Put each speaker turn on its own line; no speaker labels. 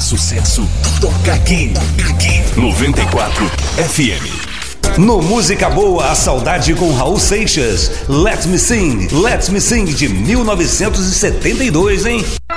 sucesso, toca aqui. 94 FM. No Música Boa, a saudade com Raul Seixas. Let Me Sing de 1972, hein?